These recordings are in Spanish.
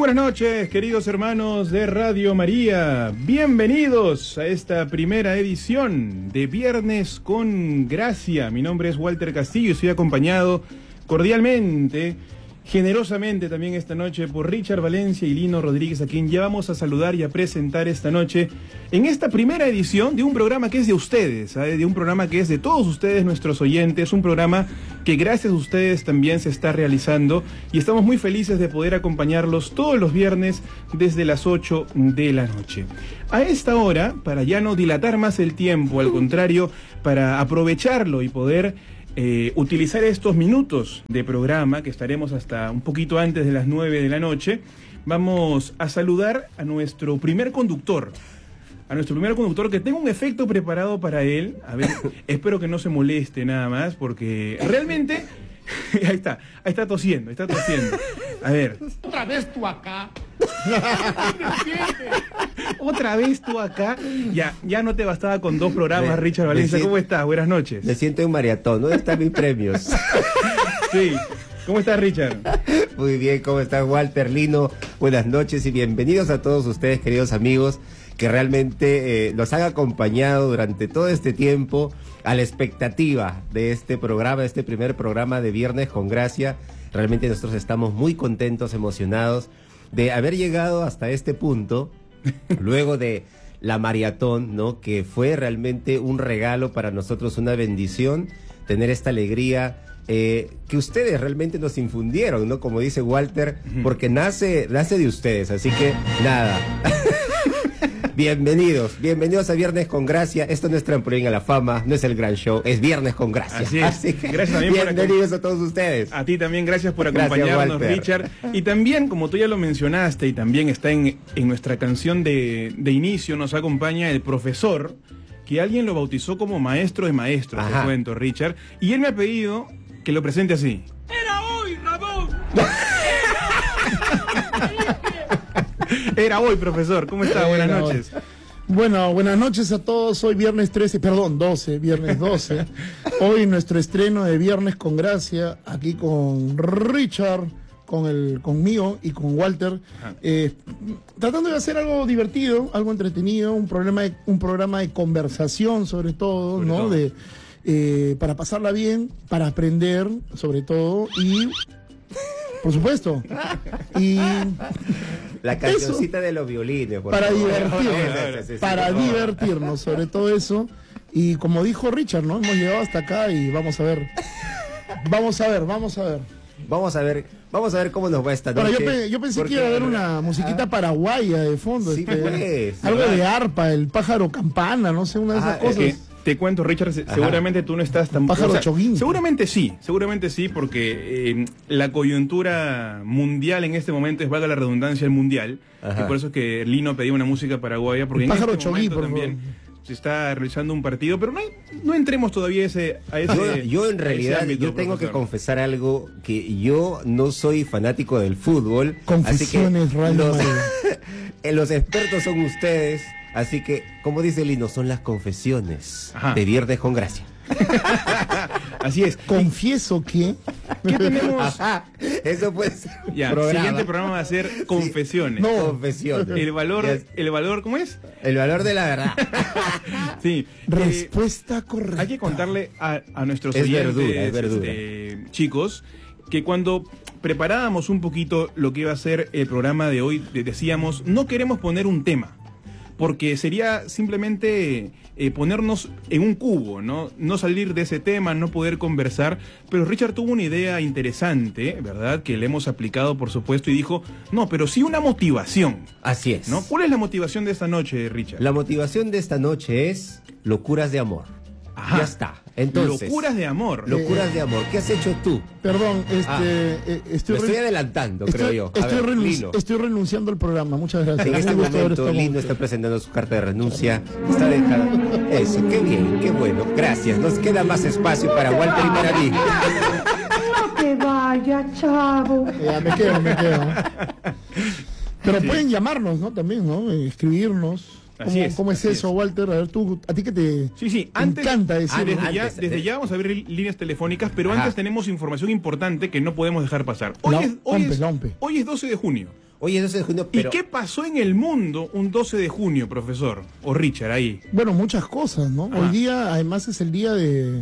buenas noches, queridos hermanos de Radio María. Bienvenidos a esta primera edición de Viernes con Gracia. Mi nombre es Walter Castillo y estoy acompañado cordialmente, generosamente también esta noche por Richard Valencia y Lino Rodríguez, a quien ya vamos a saludar y a presentar esta noche en esta primera edición de un programa que es de ustedes, ¿sabe? De un programa que es de todos ustedes, nuestros oyentes, un programa que gracias a ustedes también se está realizando y estamos muy felices de poder acompañarlos todos los viernes desde las 8 de la noche. A esta hora, para ya no dilatar más el tiempo, al contrario, para aprovecharlo y poder utilizar estos minutos de programa, que estaremos hasta un poquito antes de las 9 de la noche, vamos a saludar a nuestro primer conductor. A nuestro primer conductor, que tengo un efecto preparado para él. A ver, espero que no se moleste nada más, porque realmente... Ahí está tosiendo, A ver. Otra vez tú acá. Otra vez tú acá. Ya no te bastaba con 2 programas, Richard Valencia. ¿Cómo estás? Buenas noches. Me siento en maratón. ¿Dónde están mis premios? Sí. ¿Cómo estás, Richard? Muy bien, ¿cómo estás, Walter, Lino? Buenas noches y bienvenidos a todos ustedes, queridos amigos, que realmente nos han acompañado durante todo este tiempo a la expectativa de este programa, de este primer programa de Viernes con Gracia. Realmente nosotros estamos muy contentos, emocionados de haber llegado hasta este punto, luego de la maratón, ¿no? Que fue realmente un regalo para nosotros, una bendición, tener esta alegría que ustedes realmente nos infundieron, ¿no? Como dice Walter, porque nace de ustedes, así que nada. Bienvenidos a Viernes con Gracia. Esto no es trampolín a la fama, no es el gran show, es Viernes con Gracia. Así que gracias también bienvenidos a todos ustedes. A ti también, gracias por acompañarnos, Richard. Y también, como tú ya lo mencionaste, y también está en nuestra canción de inicio, nos acompaña el profesor, que alguien lo bautizó como maestro de maestros, te cuento, Richard. Y él me ha pedido que lo presente así. ¡Era hoy, Ramón! Era hoy, profesor. ¿Cómo está? Buenas noches. Bueno, buenas noches a todos. Hoy viernes 12, viernes 12. Hoy nuestro estreno de Viernes con Gracia, aquí con Richard, conmigo y con Walter, tratando de hacer algo divertido, algo entretenido, un programa de conversación sobre todo, ¿no? Para pasarla bien, para aprender sobre todo y... Por supuesto. Y la cancioncita de los violines. Para divertirnos. Para divertirnos, sobre todo eso. Y como dijo Richard, ¿no? Hemos llegado hasta acá y vamos a ver. Vamos a ver cómo nos va esta noche. Bueno, yo pensé que iba a haber una musiquita paraguaya de fondo. Sí, pues, algo de arpa, el pájaro campana, no sé, una de esas cosas. Te cuento, Richard, seguramente tú no estás tan... Pájaro choguín. Seguramente sí, porque la coyuntura mundial en este momento es, valga la redundancia, el mundial. Y por eso es que Lino pedía una música paraguaya, porque en pájaro este choguín, momento también se está realizando un partido, pero no entremos todavía a ese yo en realidad, yo tengo que confesar algo, que yo no soy fanático del fútbol. Confesiones, los expertos son ustedes. Así que, como dice Lino, son las confesiones de Viernes con Gracia. Así es. Confieso que... ¿Qué tenemos? Eso puede ser el siguiente programa va a ser confesiones. No, confesiones. El valor, ¿cómo es? El valor de la verdad. Sí. Respuesta correcta. Hay que contarle a nuestros oyentes, es verdura. Chicos, que cuando preparábamos un poquito lo que iba a ser el programa de hoy, decíamos, no queremos poner un tema, porque sería simplemente ponernos en un cubo, ¿no? No salir de ese tema, no poder conversar. Pero Richard tuvo una idea interesante, ¿verdad? Que le hemos aplicado, por supuesto, y dijo, no, pero sí una motivación. Así es. ¿No? ¿Cuál es la motivación de esta noche, Richard? La motivación de esta noche es locuras de amor. Ya está. Entonces, locuras de amor. Locuras de amor. ¿Qué has hecho tú? Perdón, estoy adelantando, creo yo. Estoy renunciando al programa. Muchas gracias. En este momento, Lino está presentando su carta de renuncia. Está dejando. Eso, qué bien, qué bueno. Gracias. Nos queda más espacio para Walter y para mí. No te vayas, chavo. Ya, me quedo. Pero pueden llamarnos, ¿no? También, ¿no? Escribirnos. ¿Cómo es eso, Walter? A ver, a ti que te encanta decirlo. Desde ya vamos a abrir líneas telefónicas, pero antes tenemos información importante que no podemos dejar pasar. Hoy es 12 de junio. Hoy es 12 de junio, pero... ¿Y qué pasó en el mundo un 12 de junio, profesor? O Richard, ahí. Bueno, muchas cosas, ¿no? Ah. Hoy día, además, es el día de...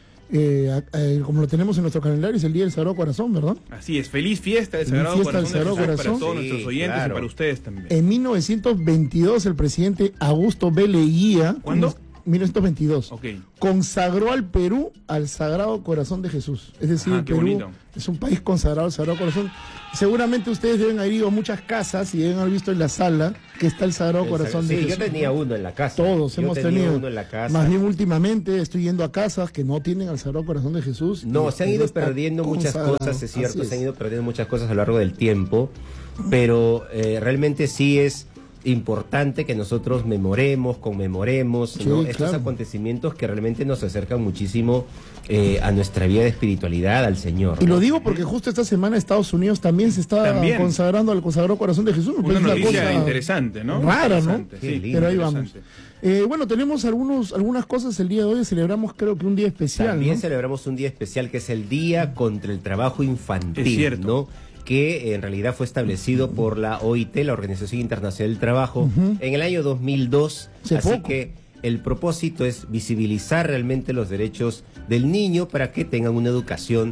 como lo tenemos en nuestro calendario, es el día del Sagrado Corazón, ¿verdad? Así es, feliz fiesta del Feliz Sagrado fiesta Corazón del de Sagrado Jesús para Corazón. todos Sí, nuestros oyentes claro. y para ustedes también. En 1922, el presidente Augusto B. Leguía... ¿Cuándo? 1922. Ok. Consagró al Perú al Sagrado Corazón de Jesús. Es decir, Ajá, el qué Perú bonito. es un país consagrado al Sagrado Corazón. Seguramente ustedes deben haber ido a muchas casas y deben haber visto en la sala que está el Sagrado Corazón de Sí, Jesús. yo tenía uno en la casa. Todos Yo hemos tenía tenido. uno en la casa. Más bien últimamente estoy yendo a casas que no tienen al Sagrado Corazón de Jesús. No, y se han que ido está perdiendo muchas consagrado. cosas, es cierto, Así se han es. ido perdiendo muchas cosas a lo largo del tiempo, pero realmente sí es importante que nosotros conmemoremos, Sí, ¿no? Estos claro. acontecimientos que realmente nos acercan muchísimo a nuestra vida de espiritualidad, al Señor. Y ¿no? lo digo porque justo esta semana Estados Unidos también se está También. consagrando al Consagrado Corazón de Jesús. Una Es noticia cosa interesante, ¿no? rara, ¿no? Interesante, Qué sí. lindo. Pero ahí vamos. Interesante. Bueno, tenemos algunas cosas el día de hoy. Celebramos, creo que un día especial. También ¿no? celebramos un día especial que es el Día contra el Trabajo Infantil, Es cierto. ¿no? Que en realidad fue establecido por la OIT, la Organización Internacional del Trabajo, en el año 2002. Hace Así poco. que el propósito es visibilizar realmente los derechos del niño para que tengan una educación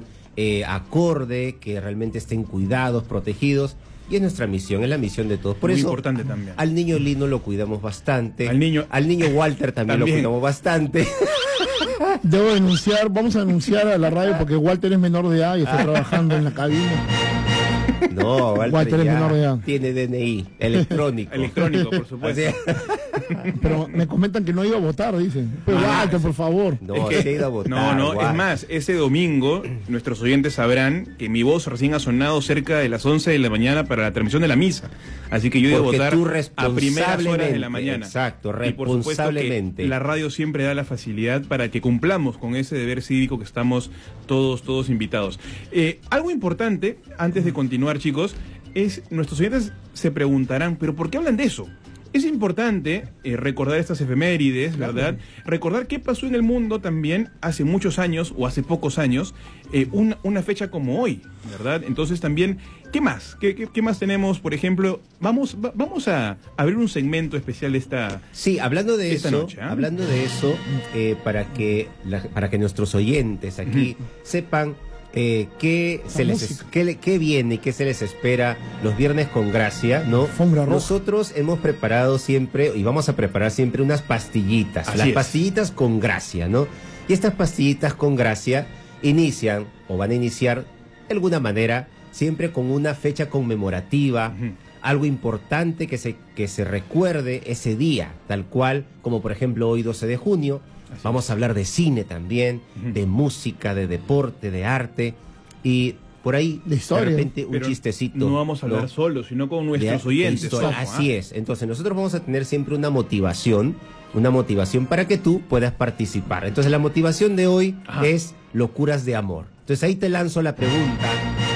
acorde, que realmente estén cuidados, protegidos. Y es nuestra misión, es la misión de todos. Por Muy eso, importante también. al niño Lino lo cuidamos bastante. Al niño Walter también lo También. cuidamos bastante. Debo denunciar, vamos a denunciar a la radio porque Walter es menor de edad y está trabajando en la cabina. No, Walter es ya menor de edad. tiene DNI electrónico. Electrónico, por supuesto. Pero me comentan que no iba a votar, dicen. Pero Ah, Walter, por favor. No, Es que- se ha ido a votar. No, Walter. es más, ese domingo nuestros oyentes sabrán que mi voz recién ha sonado cerca de las 11 de la mañana para la transmisión de la misa. Así que yo iba a Porque votar tú a primeras horas de la responsablemente, mañana. exacto, Y por supuesto que responsablemente. la radio siempre da la facilidad para que cumplamos con ese deber cívico que estamos todos invitados. Algo importante, antes de continuar, chicos, es nuestros oyentes se preguntarán, ¿pero por qué hablan de eso? Es importante recordar estas efemérides, ¿verdad? Recordar qué pasó en el mundo también hace muchos años o hace pocos años, una fecha como hoy, ¿verdad? Entonces también, ¿qué más? ¿Qué más tenemos? Por ejemplo, vamos a abrir un segmento especial esta... Sí, hablando de Esta eso, noche, ¿ah? para que nuestros oyentes aquí sepan qué viene y qué se les espera los viernes con gracia, ¿no? Alfombra roja. Nosotros hemos preparado siempre y vamos a preparar siempre unas pastillitas, Así las es. pastillitas con gracia, ¿no? Y estas pastillitas con gracia inician o van a iniciar de alguna manera siempre con una fecha conmemorativa. Ujú. Algo importante que se recuerde ese día, tal cual, como por ejemplo hoy 12 de junio, Así vamos a hablar de cine también, Ujú. de música, de deporte, de arte, y por ahí De historia. de repente un Pero chistecito. no vamos a hablar ¿no? solos, sino con De- nuestros de oyentes. historia. ojo, Así ¿ah? es, entonces nosotros vamos a tener siempre una motivación para que tú puedas participar. Entonces la motivación de hoy Ajá. es locuras de amor. Entonces ahí te lanzo la pregunta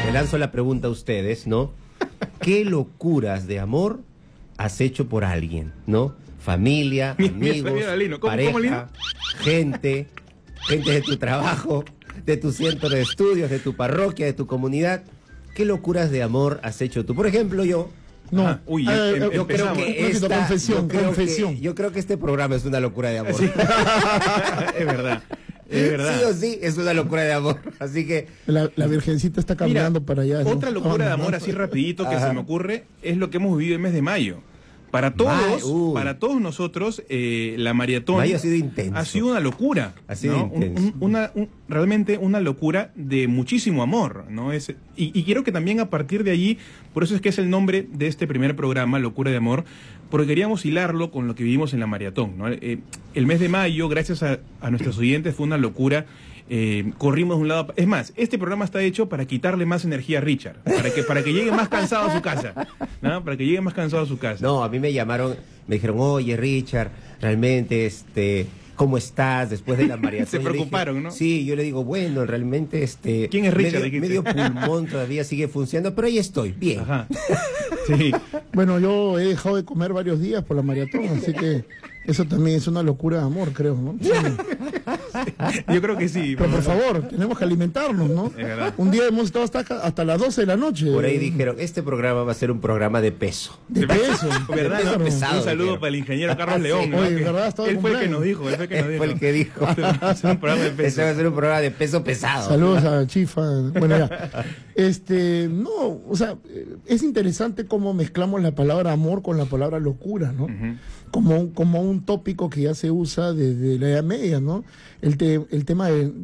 a ustedes, ¿no? ¿Qué locuras de amor has hecho por alguien, ¿no? Familia, Mira, amigos, mira, Lino, ¿cómo, pareja, Lino? gente de tu trabajo, de tu centro de estudios, de tu parroquia, de tu comunidad. ¿Qué locuras de amor has hecho tú? Por ejemplo, yo No. Ajá. Uy, yo creo empezamos. que Confesión. yo creo que este programa es una locura de amor. Sí. Es verdad. Es verdad. Sí o sí, es una locura de amor. Así que La Virgencita está caminando Mira, para allá. ¿no? Otra locura de amor así rapidito que Ajá. se me ocurre es lo que hemos vivido el mes de mayo. Para Uy. todos nosotros, la maratón Mayo ha sido intenso. ha sido una locura. Ha sido ¿no? intenso. Realmente una locura de muchísimo amor, ¿no? Y quiero que también a partir de allí, por eso es que es el nombre de este primer programa, Locura de Amor, porque queríamos hilarlo con lo que vivimos en la maratón, ¿no? El mes de mayo, gracias a nuestros oyentes, fue una locura. Corrimos de un lado. Es más, este programa está hecho para quitarle más energía a Richard, para que llegue más cansado a su casa, ¿no? Para que llegue más cansado a su casa. no, a mí me llamaron, me dijeron, oye Richard, realmente ¿cómo estás después de la maratón? Se Yo le preocuparon, dije, ¿no? Sí, yo le digo, bueno, realmente ¿Quién es Richard? medio Dijiste. pulmón todavía sigue funcionando, pero ahí estoy, bien. Ajá. Sí. Bueno, yo he dejado de comer varios días por la maratón, así que eso también es una locura de amor, creo, ¿no? Sí. Yo creo que sí. Pero por favor, tenemos que alimentarnos, ¿no? Es verdad. Un día hemos estado hasta las 12 de la noche. Por ahí dijeron, este programa va a ser un programa de peso. De peso. ¿Verdad? Peso ¿No? pesado, Un saludo dijeron. para el ingeniero Carlos León. ¿no? Oye, Que ¿verdad? Estaba de él fue el que cumpleaños. nos dijo. Él fue el que dijo. Es un programa de peso. Este va a ser un programa de peso pesado. Saludos a Chifa. Bueno, ya. No, o sea, es interesante cómo mezclamos la palabra amor con la palabra locura, ¿no? Como un tópico que ya se usa desde la Edad Media, ¿no? El tema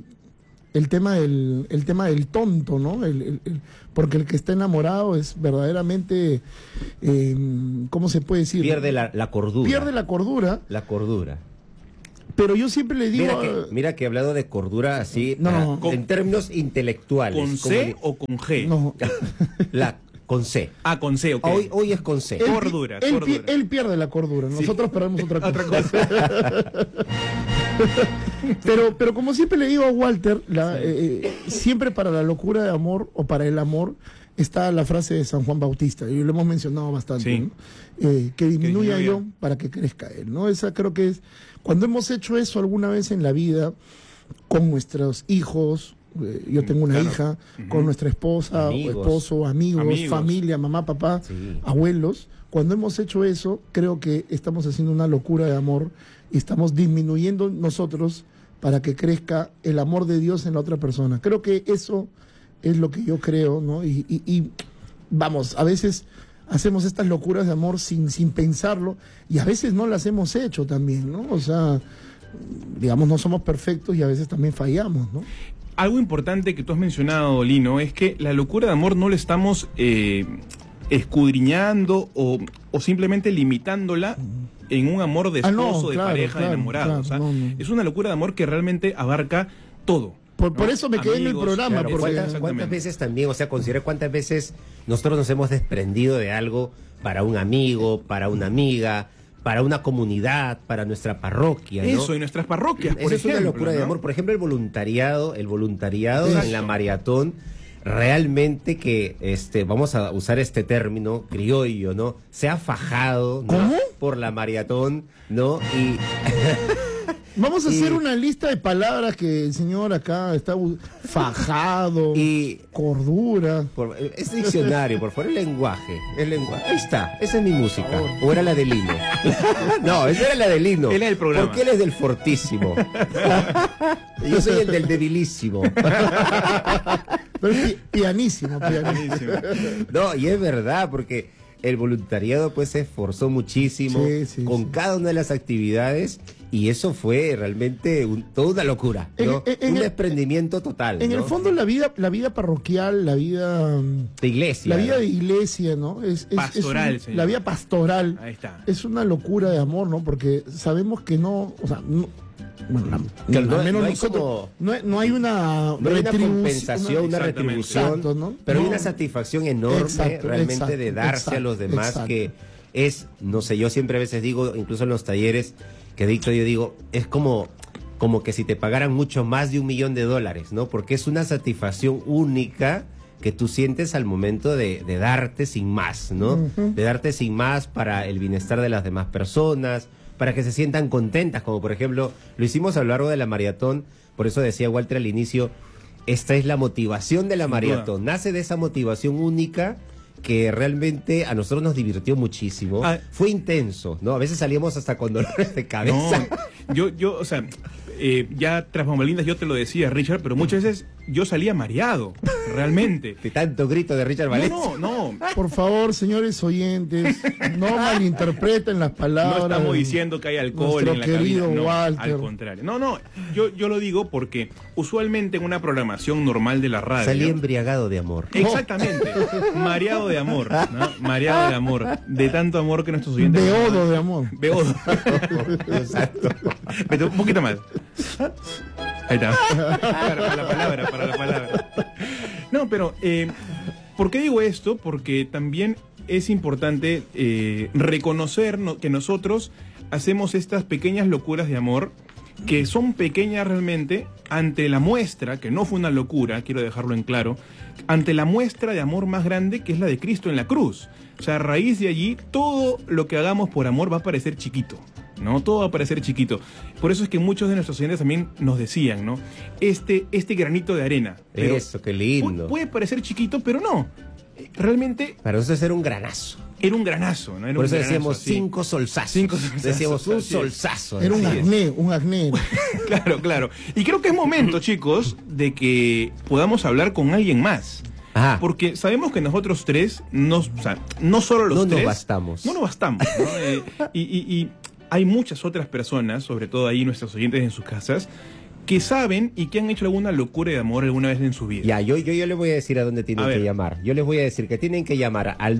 del tonto, ¿no? Porque el que está enamorado es verdaderamente, ¿cómo se puede decir? Pierde la cordura. Pierde la cordura, La cordura. pero yo siempre le digo... Mira que he hablado de cordura así, No. en términos intelectuales. ¿Con C o con G? No. Con C. Ah, con C, ok. Hoy es con C. Cordura. Él pierde la cordura, nosotros perdemos otra cosa. Pero como siempre le digo a Walter, siempre para la locura de amor o para el amor está la frase de San Juan Bautista, y lo hemos mencionado bastante, Sí. ¿no? Que disminuya disminuya. yo para que crezca él, ¿no? Esa creo que es, cuando hemos hecho eso alguna vez en la vida, con nuestros hijos, yo tengo una Claro. hija, con nuestra esposa, Amigos. esposo, amigos, familia, mamá, papá, Sí. abuelos, cuando hemos hecho eso, creo que estamos haciendo una locura de amor y estamos disminuyendo nosotros para que crezca el amor de Dios en la otra persona. Creo que eso es lo que yo creo, ¿no? Y vamos, a veces hacemos estas locuras de amor sin pensarlo, y a veces no las hemos hecho también, ¿no? O sea, digamos, no somos perfectos y a veces también fallamos, ¿no? Algo importante que tú has mencionado, Lino, es que la locura de amor no la estamos escudriñando o simplemente limitándola en un amor de esposo, de pareja, de enamorado. claro, O sea, no. es una locura de amor que realmente abarca todo. Por ¿no? eso me quedé en el Amigos, programa, claro, porque... ¿Cuántas veces también, o sea, considera cuántas veces nosotros nos hemos desprendido de algo para un amigo, para una amiga, para una comunidad, para nuestra parroquia, ¿no? Eso, en nuestras parroquias, por Esa es ejemplo. una locura de ¿no? amor. Por ejemplo, el voluntariado Exacto. en la maratón, realmente que, vamos a usar este término criollo, ¿no? Se ha fajado, ¿no? ¿Cómo? Por la maratón, ¿no? Y Vamos a Y- hacer una lista de palabras que el señor acá está fajado, Y- cordura. es diccionario, por favor, el lenguaje. Ahí está, esa es mi música. ¿O era la de Lino? No, esa era la de Lino. Él es el programa. Porque él es del fortísimo. Yo soy el del debilísimo. Pero es pianísimo. Buenísimo. No, y es verdad, porque el voluntariado pues se esforzó muchísimo Sí, con sí. cada una de las actividades, y eso fue realmente toda una locura, ¿no? En Un el- desprendimiento total. En ¿no? el fondo la vida parroquial, la vida de iglesia. la vida ¿no? de iglesia, ¿no? Pastoral, señor. la vida pastoral. Ahí está. Es una locura de amor, ¿no? Porque sabemos que no, o sea, no, bueno, Claro, no- al menos no hay nosotros, como- no hay una No hay una compensación, una Exactamente. retribución, Exacto, ¿no? pero hay No. una satisfacción enorme Exacto, realmente exacto, de darse exacto, a los demás, exacto. que es, no sé, yo siempre a veces digo, incluso en los talleres que dicto, yo digo, es como que si te pagaran mucho más de $1 millón, ¿no? Porque es una satisfacción única que tú sientes al momento de darte sin más, ¿no? Ujú. De darte sin más para el bienestar de las demás personas, para que se sientan contentas, como por ejemplo, lo hicimos a lo largo de la maratón, por eso decía Walter al inicio, esta es la motivación de la Sin maratón, nace de esa motivación única que realmente a nosotros nos divirtió muchísimo, Ah. fue intenso, ¿no? A veces salíamos hasta con dolores de cabeza. No, yo, o sea, ya tras bambalinas yo te lo decía, Richard, pero muchas veces yo salía mareado, realmente. De tanto grito de Richard Valencia. No. Por favor, señores oyentes, no malinterpreten las palabras. No estamos diciendo que hay alcohol nuestro en la querido cabina, no, Walter. al contrario. No, yo lo digo porque usualmente en una programación normal de la radio... Salí embriagado de amor. Exactamente, mareado de amor, ¿no? Mareado de amor, de tanto amor que nuestros oyentes... Beodo de amor. Beodo. Exacto. Vete un poquito más. Ahí está. Para la palabra. No, pero, ¿por qué digo esto? Porque también es importante reconocer que nosotros hacemos estas pequeñas locuras de amor, que son pequeñas realmente, ante la muestra, que no fue una locura, quiero dejarlo en claro, ante la muestra de amor más grande, que es la de Cristo en la cruz. O sea, a raíz de allí, todo lo que hagamos por amor va a parecer chiquito. ¿no? Todo va a parecer chiquito. Por eso es que muchos de nuestros oyentes también nos decían, ¿no? Este granito de arena. Pero Eso, qué lindo. puede parecer chiquito, pero no. Realmente Para nosotros era un granazo. era un granazo, ¿no? Era Por un eso granazo decíamos así. 5 solsazos. 5 solsazos, Decíamos un así es. solsazo. Era un así es. acné, un acné. Claro, claro. Y creo que es momento, chicos, de que podamos hablar con alguien más. Ajá. Porque sabemos que nosotros tres, no solo los No tres... nos bastamos. No nos bastamos, ¿no? Y hay muchas otras personas, sobre todo ahí nuestros oyentes en sus casas, que saben y que han hecho alguna locura de amor alguna vez en su vida. Ya, yo les voy a decir a dónde tienen A que ver. llamar. Yo les voy a decir que tienen que llamar al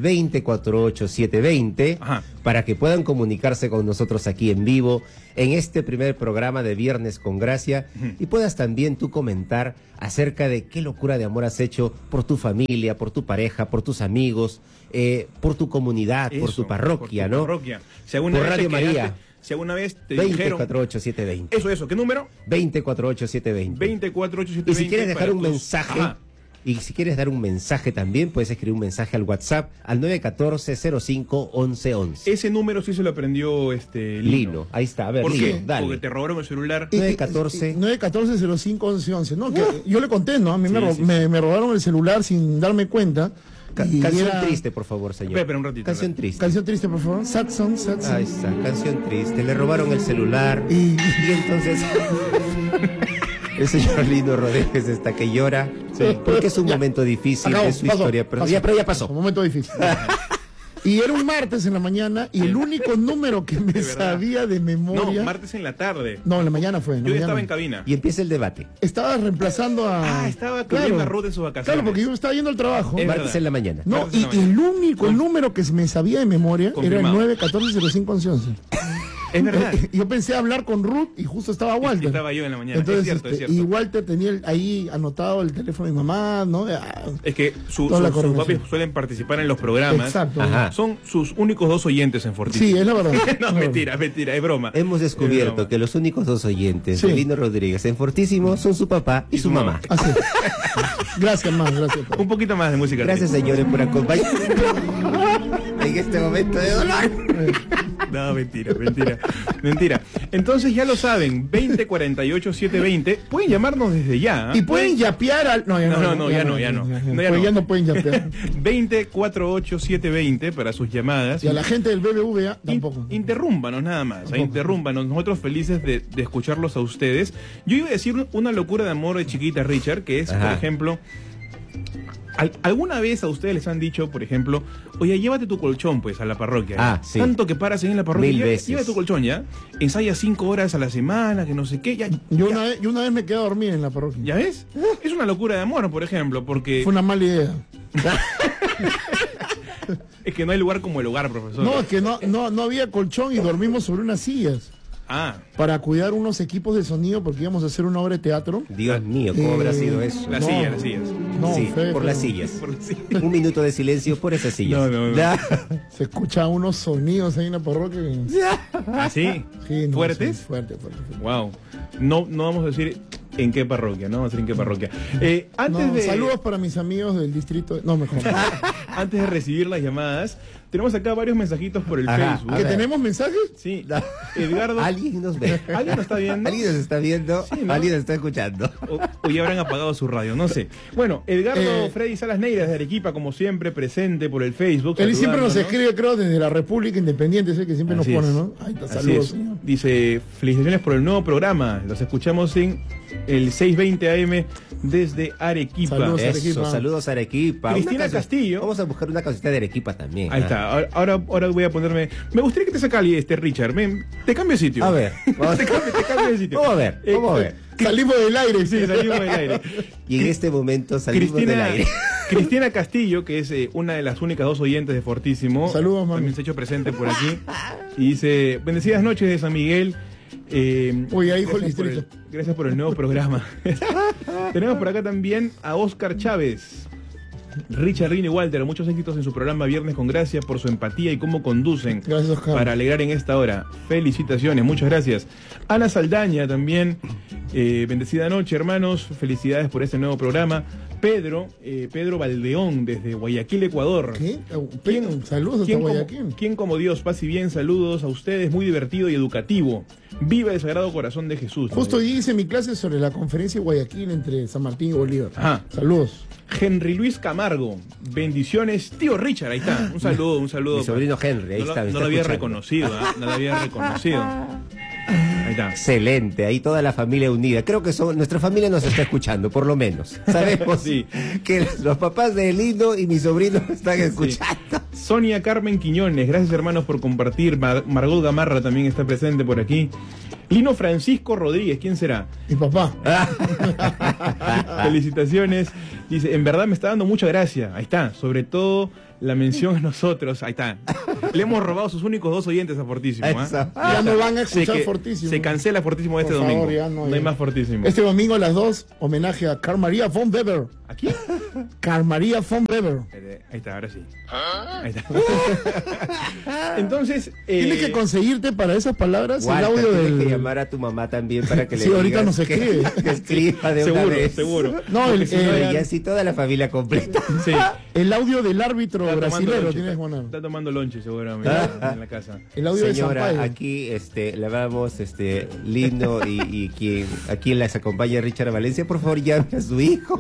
2048-720 Ajá. para que puedan comunicarse con nosotros aquí en vivo en este primer programa de Viernes con Gracia y puedas también tú comentar acerca de qué locura de amor has hecho por tu familia, por tu pareja, por tus amigos, por tu comunidad, por Eso, tu parroquia, por tu ¿no? parroquia. Si alguna Por vez Radio te quedaste- María. Si alguna vez te dijeron... 2048-720. Eso, ¿qué número? 2048-720. 248-720. Y si quieres dejar para un tus- mensaje, Ajá. y si quieres dar un mensaje también, puedes escribir un mensaje al WhatsApp al 914-05-1111. Ese número sí se lo aprendió Lino, ahí está, a ver, ¿Por Lino, qué? dale. Porque te robaron el celular. 914. 914-05-1111. No, que yo le conté, ¿no? A mí Sí, sí. me robaron el celular sin darme cuenta. Y Canción era- triste, por favor, señor. Espera un ratito. Canción triste. Canción triste, por favor. Sad song, sad song. Ahí está, canción triste. Le robaron el celular. Y- Y entonces el señor Lino Rodríguez está que llora. Porque es un momento difícil Acabó, de su pasó, historia. Pero ya Un pasó. momento difícil. Y era un martes en la mañana y el único número que me verdad. sabía de memoria. No, martes en la tarde. No, en la mañana fue. en la Yo ya mañana. estaba en cabina. Y empieza el debate. Estaba reemplazando a. Ah, estaba cubriendo a Ruth en sus vacaciones. Claro, porque yo estaba yendo al trabajo. Es Martes verdad. en la mañana. No, Martes en la y el único, el número que me sabía de memoria Confirmado. era el 914-05-1111. Es verdad. Yo pensé hablar con Ruth y justo estaba Walter. Estaba yo en la mañana. Entonces, es cierto, es cierto. Y Walter tenía ahí anotado el teléfono de mi mamá, ¿no? Es que Toda la sus coordinación. papis suelen participar en los programas. Exacto. Ajá. Son sus únicos 2 oyentes en Fortísimo. Sí, es la verdad. No, mentira, es broma. Hemos Es descubierto broma. que los únicos 2 oyentes Sí. de Lino Rodríguez en Fortísimo son su papá y su mamá. Así. Gracias, más, gracias. Un poquito más de música. Gracias, señores, por acompañarnos en este momento de dolor. No, mentira. Entonces ya lo saben, 2048-720. Pueden llamarnos desde ya. Y pueden yapear al. No, ya No, no. no, ya no, ya no. No, ya Pues no. ya no pueden yapear. 2048-720 para sus llamadas. Y a la gente del BBVA tampoco. Interrúmpanos nada más, Tampoco. interrúmpanos. Nosotros felices de escucharlos a ustedes. Yo iba a decir una locura de amor de chiquita, Richard, que es, Ajá. por ejemplo, ¿alguna vez a ustedes les han dicho, por ejemplo, oye, llévate tu colchón pues a la parroquia? Ah, ¿ya? sí. Tanto que paras ahí en la parroquia, Mil veces. lleva tu colchón ya, ensaya 5 horas a la semana, que no sé qué, ya, Yo ya, una vez me quedé a dormir en la parroquia. ¿ya ves? Es una locura de amor, por ejemplo, porque Fue una mala idea. es que no hay lugar como el hogar, profesor. No, es que no había colchón y dormimos sobre unas sillas Ah, para cuidar unos equipos de sonido porque íbamos a hacer una obra de teatro. Dios mío, ¿cómo habrá sido eso? las No. sillas, las sillas. No, Sí, feo, por feo. las sillas. Por sí. Un minuto de silencio por esas sillas. No. Se escuchaban unos sonidos ahí en la parroquia. ¿Ah, sí? Sí, no, ¿Fuertes? sí, fuerte. Wow. No vamos a decir en qué parroquia, no vamos a decir en qué parroquia. Antes No, de saludos para mis amigos del distrito. No, mejor. antes de recibir las llamadas, tenemos acá varios mensajitos por el Ajá, Facebook. a ¿Que ver. tenemos mensajes? Sí. Edgardo, ¿Alguien nos ve? ¿alguien nos está viendo? ¿Alguien nos está viendo? Sí, ¿no? ¿Alguien nos está escuchando? O ya habrán apagado su radio, no sé. Bueno, Edgardo Freddy Salas Neiras de Arequipa, como siempre, presente por el Facebook. Él siempre nos saludándonos. escribe, creo, desde la República Independiente, sé que siempre Así nos pone, es. ¿no? Ahí está, Así saludos, es. señor. Dice, felicitaciones por el nuevo programa. Los escuchamos en el 620 AM desde Arequipa. Saludos. Eso, Arequipa. saludos a Arequipa. Cristina Una canción- Castillo. Vamos a buscar una cosita de Arequipa también. Ahí ¿ah? está. Ahora voy a ponerme. Me gustaría que te saca Richard. Ven, te cambio de sitio. A ver, vamos, te cambio de sitio. vamos a ver, vamos a ver. Salimos del aire, Sí, salimos del aire. Y en este momento salimos del aire. Cristina Castillo, que es una de las únicas 2 oyentes de Fortísimo. Saludos, mami. También se ha hecho presente por aquí. Y dice, bendecidas noches de San Miguel. Uy, ahí dijo el gracias por distrito. gracias por el nuevo programa. Tenemos por acá también a Oscar Chávez. Richard, Rino y Walter, muchos éxitos en su programa Viernes con Gracia por su empatía y cómo conducen Gracias, Oscar. para alegrar en esta hora. Felicitaciones, muchas gracias. Ana Saldaña también, bendecida noche, hermanos, felicidades por este nuevo programa. Pedro Valdeón, desde Guayaquil, Ecuador. ¿Qué? Saludos hasta Guayaquil. ¿Quién como Dios? Paz y bien, saludos a ustedes, muy divertido y educativo. Viva el Sagrado Corazón de Jesús. Justo hoy hice mi clase sobre la conferencia de Guayaquil entre San Martín y Bolívar. Ajá. Saludos. Henry Luis Camargo, bendiciones. Tío Richard, ahí está. Un saludo. Mi sobrino Henry, ahí está. No lo había reconocido, ¿eh? No lo había reconocido. Ahí está. Excelente, ahí toda la familia unida. Creo que nuestra familia nos está escuchando, por lo menos. Sabemos Sí. que los papás de Lino y mi sobrino están escuchando. Sonia Carmen Quiñones, gracias hermanos por compartir. Margot Gamarra también está presente por aquí. Lino Francisco Rodríguez, ¿quién será? Mi papá. Felicitaciones. Dice, en verdad me está dando mucha gracia. Ahí está, sobre todo la mención a nosotros. Ahí está. Le hemos robado sus únicos 2 oyentes a Fortísimo. Eso. Ya no van a escuchar que Fortísimo. Se cancela Fortísimo este Por favor, domingo. ya no hay más Fortísimo. Este domingo a las 2, homenaje a Carl Maria von Weber. ¿A quién? Carl Maria von Weber. Ahí está, ahora sí. Ahí está. Entonces, Tienes que conseguirte para esas palabras Walter, el audio tienes del... que llamar a tu mamá también para que le Sí, ahorita digas nos escribe. que escriba de una vez. Seguro. No, Porque si no, Y así toda la familia completa. sí. el audio del árbitro Está tomando brasilero lonche, tienes que poner. está tomando lonche seguramente en la casa. El audio de Señora, Sampaio. aquí le vamos Lino y quien aquí les acompaña Richard Valencia, por favor llame a su hijo.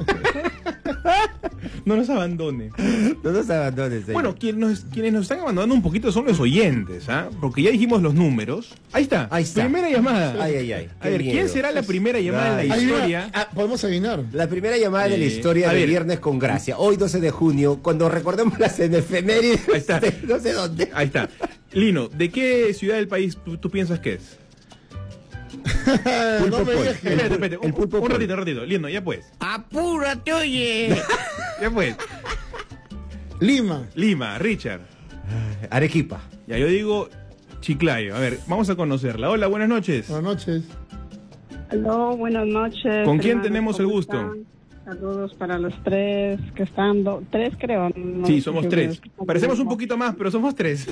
No nos abandone. No nos abandones. señor. Bueno, quienes nos están abandonando un poquito son los oyentes, ¿ah? Porque ya dijimos los números. Ahí está. Ahí está. Primera llamada. Ay. A qué ver, ¿quién miedo. será la primera llamada en la Ay. historia? Podemos adivinar. La primera llamada de la Sí. historia A de ver. Viernes con Gracia. Hoy 12 de junio, cuando recordemos las efemérides Ahí está. de no sé dónde. Ahí está. Lino, ¿de qué ciudad del país tú piensas que es? Pulpo No me Pol. dejes. Espérate. El Pulpo Un Pol. ratito. Lino, ya pues. Apúrate, oye. Ya pues. Lima. Lima, Richard. Arequipa. Ya yo digo Chiclayo. A ver, vamos a conocerla. Hola, buenas noches. Buenas noches. Aló, buenas noches. ¿Con quién hermanos, tenemos el ¿cómo gusto? están? Saludos para los 3 que están, 3 creo. No Sí, sé somos si 3. me- Parecemos un poquito más, pero somos 3.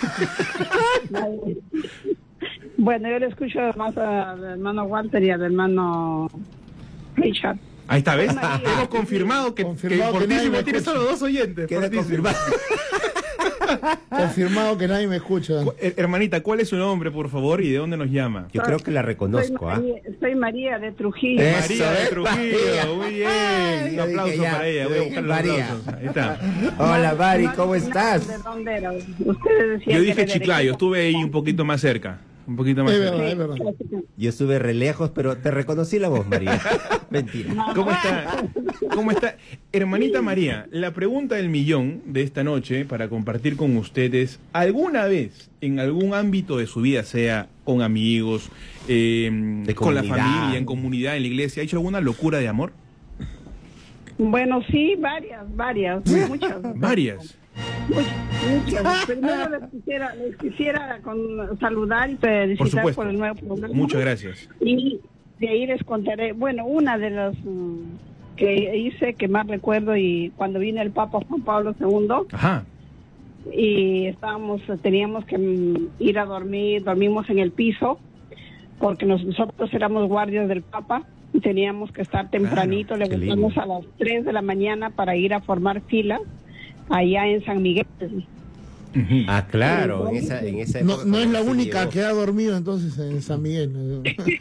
Bueno, yo le escucho más al hermano Walter y al hermano Richard. Ahí está, ¿ves? María. Hemos confirmado que Confirmado que nadie Fortísimo me tiene escucha. solo 2 oyentes. Queda Fortísimo. confirmado. Confirmado que nadie me escucha. Hermanita, ¿cuál es su nombre, por favor, y de dónde nos llama? Yo creo que la reconozco, ¿ah? Soy María de Trujillo. Eso, María de ¿eh? Trujillo, María. muy bien. Ay, Un yo aplauso dije ya, para ella, voy a buscar los María. aplausos. Ahí está. Hola, Mari, ¿cómo No, estás? ¿de dónde era? Ustedes decían Yo que dije era de Chiclayo, Arequipa. estuve ahí un poquito más cerca. Un poquito más Es cerca. verdad, es verdad. Yo estuve re lejos, pero te reconocí la voz, María. Mentira. ¿Cómo está? ¿Cómo está? Hermanita María, la pregunta del millón de esta noche para compartir con ustedes, ¿alguna vez en algún ámbito de su vida, sea con amigos, con la comunidad, familia, en comunidad, en la iglesia, ha hecho alguna locura de amor? Bueno, sí, varias, muchas. Varias. Muchas. Primero les quisiera saludar y felicitar Por supuesto. por el nuevo programa. Muchas gracias. Y de ahí les contaré, bueno, una de las que hice que más recuerdo y cuando vino el Papa Juan Pablo II Ajá. y teníamos que ir a dormimos en el piso porque nosotros éramos guardias del Papa y teníamos que estar tempranito, Claro, qué levantarnos lindo. a las 3 de la mañana para ir a formar fila allá en San Miguel. Ujú. Ah, claro, en esa No, época no es la se única llevó. que ha dormido entonces en San Miguel.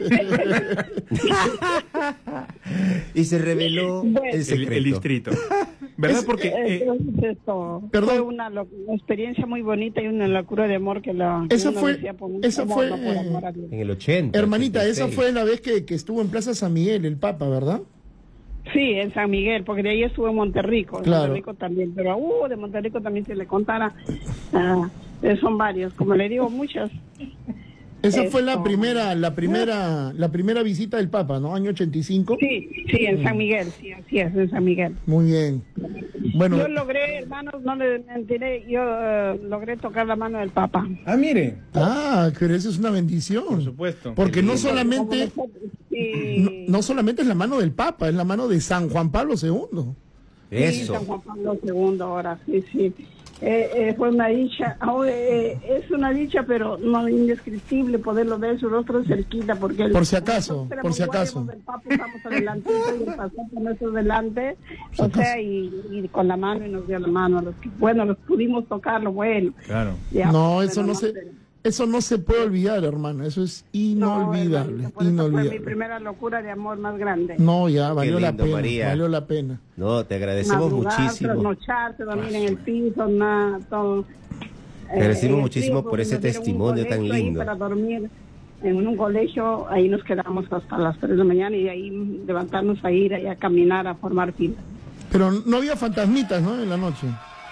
Y se reveló Bueno. el secreto. El distrito. ¿Verdad? Porque Entonces esto Perdón. fue una experiencia muy bonita y una locura de amor que Esa uno fue- decía, por esa amor, fue, no por amor a Dios. En el 80. Hermanita, esa 86. fue la vez que estuvo en Plaza San Miguel, el Papa, ¿verdad? Sí, en San Miguel, porque de ahí estuve en Monterrico. En Claro. Monterrico también, pero de Monterrico también se le contara. Son varios, como le digo, muchas. Esa fue Esto. la primera visita del Papa, ¿no? Año 85. Sí, en San Miguel, sí, así es, en San Miguel. Muy bien. Bueno, Yo logré, hermanos, no les mentiré, yo logré tocar la mano del Papa. Ah, mire. pero eso es una bendición. Por supuesto. Porque no Qué lindo. solamente, no solamente es la mano del Papa, es la mano de San Juan Pablo II. Sí, Eso. San Juan Pablo II ahora, sí. Fue una dicha, es una dicha, pero no indescriptible poderlo ver su rostro cerquita, porque por si acaso. El Papa estamos adelantito y el pasaporte nuestro delante, Por si y con la mano, y nos dio la mano a los que, bueno, los pudimos tocarlo, bueno. Claro. Ya, No, pero eso no se puede olvidar, hermano. Eso es inolvidable, hermanito, por eso inolvidable. fue mi primera locura de amor más grande. No, ya, valió la lindo, pena, María. valió la pena. No, te agradecemos Madrugar, muchísimo. trasnocharse, dormir en el piso, nada, todo. Te agradecemos el muchísimo frío, por ese nos dieron un testimonio tan colegio ahí lindo. para dormir en un colegio, ahí nos quedamos hasta las 3 de la mañana y de ahí levantarnos a ir a caminar, a formar fila. Pero no había fantasmitas, ¿no? En la noche.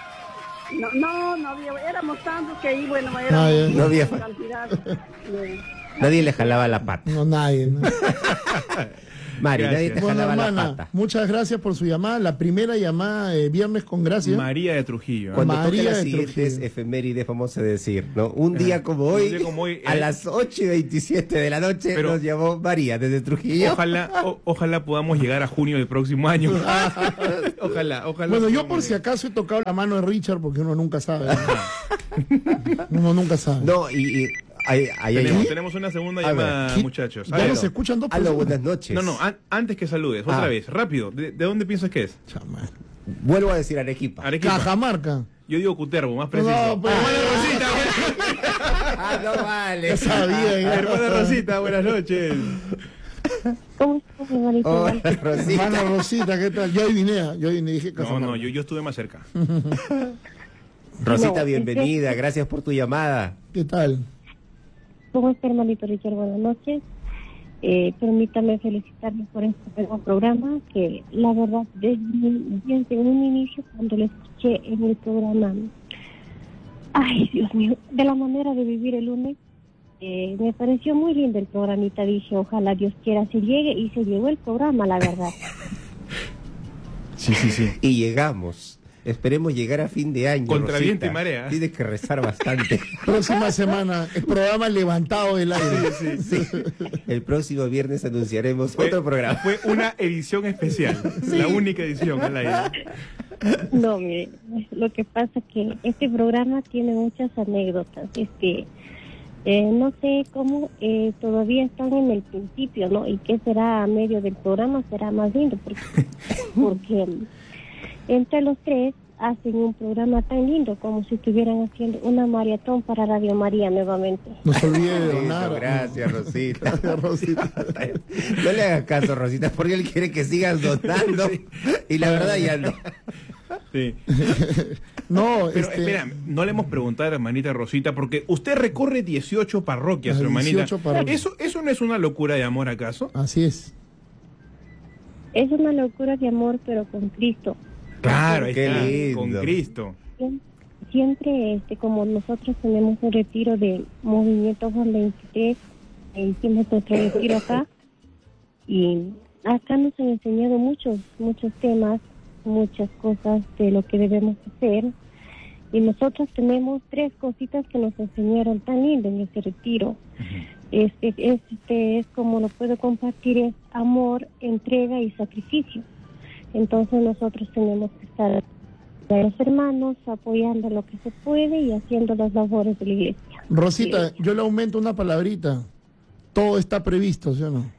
No había, éramos tantos que ahí, bueno, ya. éramos No había- cantidad. Nadie le jalaba la pata. No, nadie, ¿no? Mari, nadie te Gracias. Bueno, jalaba la hermana, pata. muchas gracias por su llamada. La primera llamada Viernes con Gracia. María de Trujillo. ¿eh? Cuando toque María las de siguientes Trujillo. efemérides, vamos a decir, ¿no? Un día como Un hoy, día como hoy, a las 8:27 de la noche, Pero- nos llamó María desde Trujillo. Ojalá podamos llegar a junio del próximo año. ojalá. Bueno, yo por podamos si llegar. acaso he tocado la mano de Richard porque uno nunca sabe. Uno nunca sabe. No, y ahí Tenemos una segunda A ver, llamada, ¿qué? muchachos. Ya A ver. nos escuchan dos Aló, personas. buenas noches. No, antes que saludes, otra Ah. vez, rápido. ¿De dónde piensas que es? Chama. Vuelvo a decir Arequipa. Arequipa. Cajamarca. Yo digo Cutervo, más preciso. No, pues. Hermana Rosita, Ah, no vale. Ya sabía, ya. hermana Rosita, buenas noches. ¿Cómo estás, hermanito? Hola, Rosita. Hermana Rosita, ¿qué tal? Yo adiviné, dije No, Cajamarca. yo estuve más cerca. Rosita, No, bienvenida. Gracias por tu llamada. ¿Qué tal? ¿Cómo está, hermanito Richard? Buenas noches. Permítame felicitarle por este nuevo programa, que la verdad, desde un inicio, cuando lo escuché en el programa, ay, Dios mío, de la manera de vivir el lunes, me pareció muy lindo el programita. Dije, ojalá Dios quiera se llegue, y se llegó el programa, la verdad. Sí. Y llegamos. Esperemos llegar a fin de año. Contra Rosita. viento y marea. Tienes que rezar bastante. Próxima semana, el programa levantado del aire. Sí. El próximo viernes anunciaremos otro programa. Fue una edición especial. La única edición al aire. No, mire, lo que pasa que este programa tiene muchas anécdotas. No sé cómo todavía están en el principio, ¿no? Y qué será a medio del programa, será más lindo, porque entre los tres hacen un programa tan lindo como si estuvieran haciendo una maratón para Radio María nuevamente. No se olvide de Eso, donar. gracias, Rosita. Gracias, Rosita. No le hagas caso, Rosita, porque él quiere que sigas donando. Y la verdad ya no. Sí. No, Pero espera, no le hemos preguntado a la hermanita Rosita, porque usted recorre 18 parroquias, Las hermanita. 18 parroquias. ¿Eso no es una locura de amor, acaso? Así es. Es una locura de amor, pero con Cristo. Claro, ahí Qué está, lindo. con Cristo. Siempre, como nosotros tenemos un retiro de Movimiento Juan 23, hicimos nuestro retiro acá, y acá nos han enseñado muchos temas, muchas cosas de lo que debemos hacer, y nosotros tenemos 3 cositas que nos enseñaron tan lindo en ese retiro. Es como lo puedo compartir, es amor, entrega y sacrificio. Entonces nosotros tenemos que estar a los hermanos apoyando lo que se puede y haciendo las labores de la iglesia. Rosita, Sí. yo le aumento una palabrita. Todo está previsto, ¿sí o no?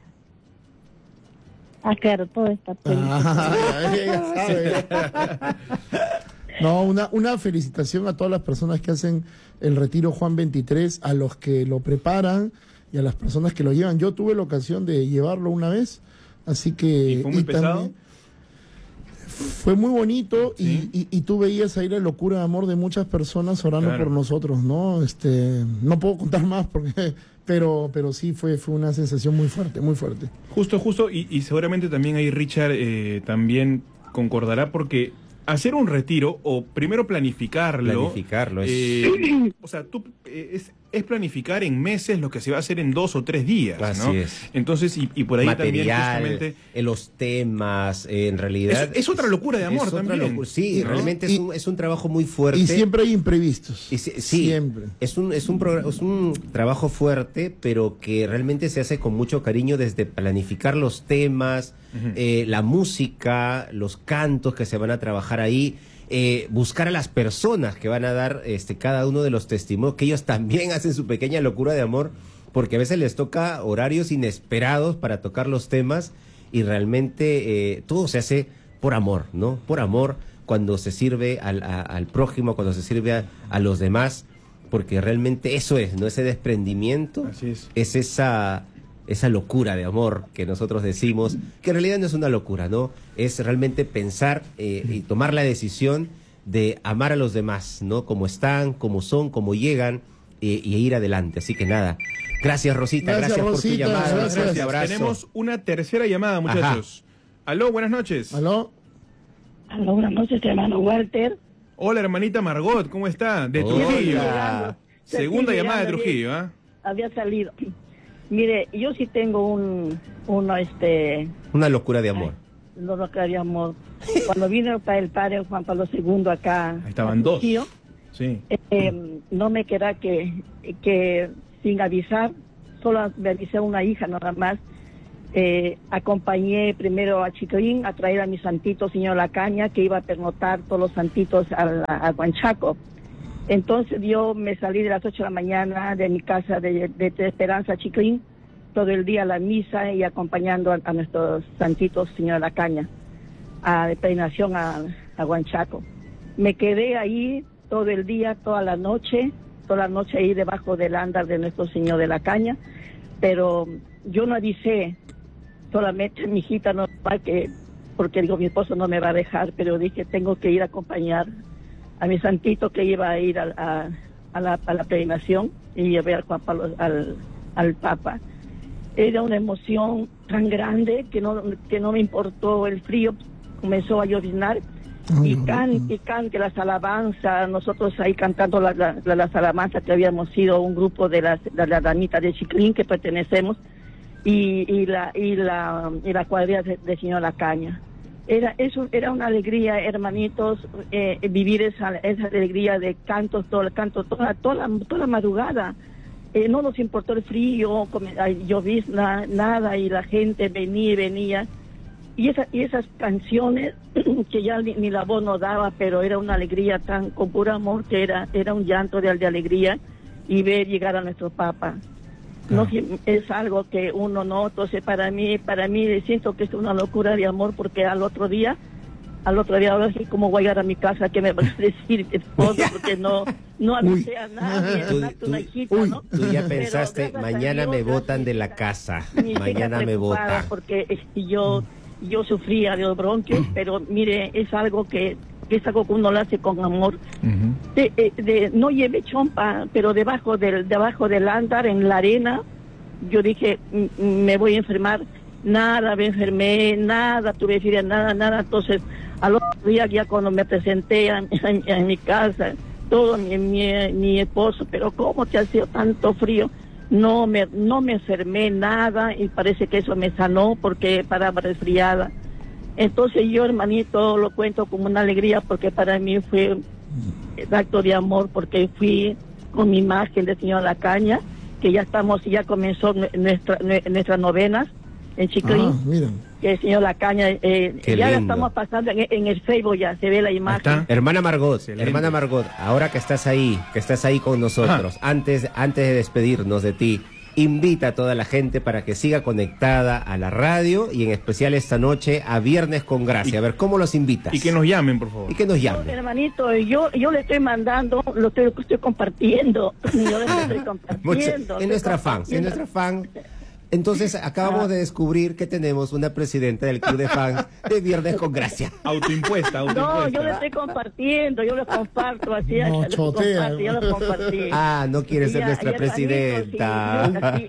Claro, todo está previsto. Ya sabe. No, una felicitación a todas las personas que hacen el retiro Juan 23, a los que lo preparan y a las personas que lo llevan. Yo tuve la ocasión de llevarlo una vez, así que... ¿Y fue muy pesado? también fue muy bonito. Sí. y tú veías ahí la locura de amor de muchas personas orando Claro. por nosotros, ¿no? No puedo contar más porque... Pero sí fue una sensación muy fuerte, muy fuerte. Justo, y seguramente también ahí Richard también concordará, porque hacer un retiro, o primero planificarlo, o sea, es planificar en meses lo que se va a hacer en 2 o 3 días, Así ¿no? es. Entonces, y por ahí Material, también justamente... los temas, en realidad... Es otra locura de amor es otra también. locura. Sí, ¿no? realmente Y- es un trabajo muy fuerte. Y siempre hay imprevistos. Sí, Siempre. es un trabajo fuerte, pero que realmente se hace con mucho cariño, desde planificar los temas, la música, los cantos que se van a trabajar ahí, buscar a las personas que van a dar cada uno de los testimonios, que ellos también hacen su pequeña locura de amor, porque a veces les toca horarios inesperados para tocar los temas y realmente todo se hace por amor, ¿no? Por amor, cuando se sirve al prójimo, cuando se sirve a los demás, porque realmente eso es, ¿no? Ese desprendimiento, es esa locura de amor que nosotros decimos, que en realidad no es una locura, ¿no? Es realmente pensar y tomar la decisión de amar a los demás, ¿no? Como están, como son, como llegan, y ir adelante. Así que nada, gracias Rosita, gracias por tu llamada, gracias. Abrazo. Tenemos una tercera llamada, muchachos. Ajá. Aló, buenas noches. Aló. Aló, buenas noches, hermano Walter. Hola, hermanita Margot, ¿cómo está? De Trujillo. Segunda llamada de Trujillo, ¿ah? Había salido. Mire, yo sí tengo una locura de amor. Una locura de amor. Cuando vino el padre Juan Pablo II acá. Ahí estaban dos. Tío, sí. No me queda que sin avisar, solo me avisé a una hija nada más. Acompañé primero a Chicoín a traer a mi santito señor Lacaña, que iba a pernotar todos los santitos a Huanchaco. Entonces yo me salí de las 8 de la mañana de mi casa de Esperanza Chicoín, todo el día a la misa y acompañando a nuestros santitos señor Lacaña a peregrinación a Huanchaco. Me quedé ahí todo el día, toda la noche ahí debajo del andar de nuestro señor de Lacaña, pero yo no avisé. Solamente mi hijita no va, porque digo, mi esposo no me va a dejar, pero dije, tengo que ir a acompañar a mi santito que iba a ir a la peregrinación y llevé al Juan Pablo, al Papa. Era una emoción tan grande que no me importó el frío, comenzó a lloviznar y cante las alabanzas, nosotros ahí cantando las alabanzas que habíamos sido un grupo de las damitas de Chiclín que pertenecemos, y la cuadrilla de señor Lacaña. Era una alegría, hermanitos, vivir esa alegría de cantos, toda la madrugada. No nos importó el frío, llovizna, nada, y la gente venía. Y esas canciones que ya ni la voz nos daba, pero era una alegría con puro amor, que era un llanto de alegría, y ver llegar a nuestro Papa. No, es algo que uno no, entonces para mí siento que es una locura de amor, porque al otro día ahora sí, ¿cómo voy a llegar a mi casa? ¿Qué me va a decir mi esposo? Porque no avisé a nadie, ¿no? Tú ya pensaste, mañana me botan de la casa, mañana me botan. Porque yo sufría de los bronquios, pero mire, es algo que uno lo hace con amor. No llevé chompa, pero debajo del andar, en la arena, yo dije, me voy a enfermar. Nada, me enfermé, nada, tuve fiebre, nada. Entonces, al otro día, ya cuando me presenté en mi casa, todo mi esposo, pero ¿cómo te ha sido tanto frío? No me enfermé nada, y parece que eso me sanó, porque paraba resfriada. Entonces yo, hermanito, lo cuento como una alegría, porque para mí fue el acto de amor, porque fui con mi imagen de señor Lacaña, que ya comenzó nuestras novenas en Chiclín, que el señor Lacaña, ya la estamos pasando en el Facebook, ya se ve la imagen. Hermana Margot, ahora que estás ahí con nosotros, antes de despedirnos de ti, invita a toda la gente para que siga conectada a la radio, y en especial esta noche a Viernes con Gracia. A ver, ¿cómo los invitas? Y que nos llamen, por favor. Y que nos llamen. No, hermanito, yo le estoy mandando, lo estoy compartiendo. Yo le estoy compartiendo. Es nuestra fan. Entonces, acabamos de descubrir que tenemos una presidenta del club de fans de Viernes con Gracia. Autoimpuesta. No, yo le estoy compartiendo, yo lo comparto así. No, chotea. Yo lo compartí. No quiere ser nuestra presidenta.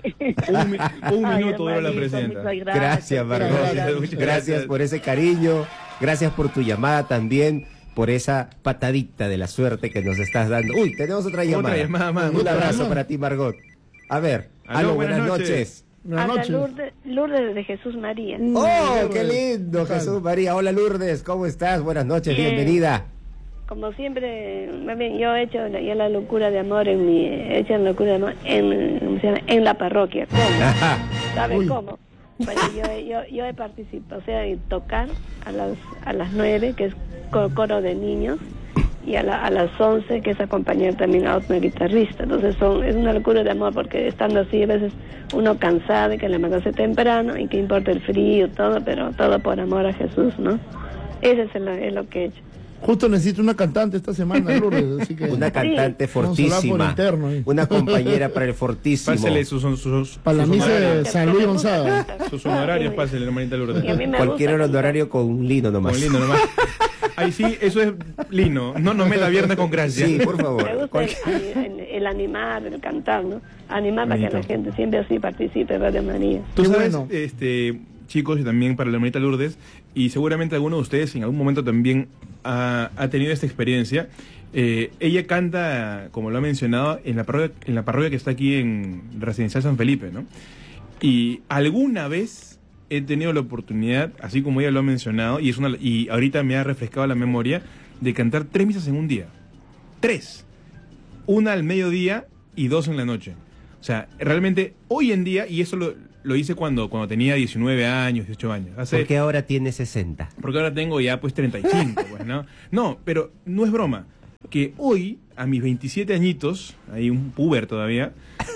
Un minuto duró la presidenta. Gracias, Margot. Gracias por ese cariño. Gracias por tu llamada también, por esa patadita de la suerte que nos estás dando. Uy, tenemos otra llamada. Más. Un abrazo para ti, Margot. A ver, aló, buenas noches. Lourdes de Jesús María. ¡Oh, qué lindo, Jesús María! Hola, Lourdes, ¿cómo estás? Buenas noches, bienvenida. Como siempre, yo he hecho ya la locura de amor en la parroquia. ¿Cómo? ¿Sabes cómo? Bueno, yo he participado, o sea, en tocar a las 9, que es coro de niños, y a las 11, que es acompañar también a otro guitarrista. Entonces es una locura de amor, porque estando así a veces uno cansado y que levantarse temprano y que importa el frío, todo, pero todo por amor a Jesús, ¿no? Ese es lo que he hecho. Justo necesito una cantante esta semana, Lourdes, así que... Una cantante vamos a hablar por fortísima, interno, ¿eh? una compañera para el fortísimo. Pásele sus Para la misa de honorarios. San Luis Gonzaga. Sus honorarios, pásele, hermanita Lourdes. Y a mí me Cualquier gusta honorario con un lino nomás. Con lindo nomás. Ahí sí, eso es lino. No me da viernes con gracia. Sí, por Me favor. gusta el animar, el cantar, ¿no? Animar para que Bonito. la gente siempre así participe en Radio María. Tú Qué sabes, bueno. chicos, y también para la hermanita Lourdes, y seguramente alguno de ustedes en algún momento también ha tenido esta experiencia. Ella canta, como lo ha mencionado, en la parroquia que está aquí en Residencial San Felipe, ¿no? Y alguna vez he tenido la oportunidad, así como ella lo ha mencionado, y ahorita me ha refrescado la memoria, de cantar 3 misas en un día. 3. Una al mediodía y 2 en la noche. O sea, realmente hoy en día, y eso lo hice cuando tenía 19 años, 18 años. Porque ahora tiene 60. Porque ahora tengo ya pues 35, pues, ¿no? No, pero no es broma. Que hoy, a mis 27 añitos, hay un puber todavía,